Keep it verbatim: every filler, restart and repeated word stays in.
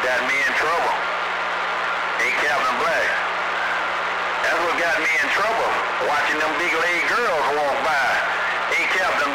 got me in trouble. Ain't Captain Black. That's what got me in trouble, watching them big leg girls walk by. Ain't Captain